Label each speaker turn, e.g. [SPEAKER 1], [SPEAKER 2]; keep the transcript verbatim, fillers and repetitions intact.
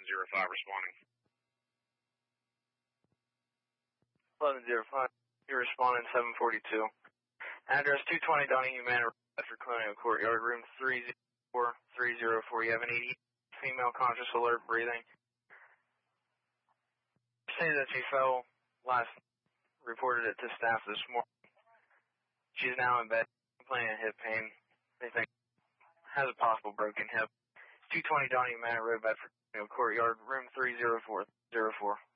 [SPEAKER 1] zero five responding.
[SPEAKER 2] eleven zero five, you're responding seven forty-two. Address two twenty Donahue Manor, Bedford Colonial Courtyard, room three zero four, three zero four. You have an eighty female conscious alert breathing. Say that she fell last, reported it to staff this morning. She's now in bed, complaining of hip pain. They think has a possible broken hip. two twenty Donahue Manor Road, Bedford Colonial Courtyard, room three zero four zero four.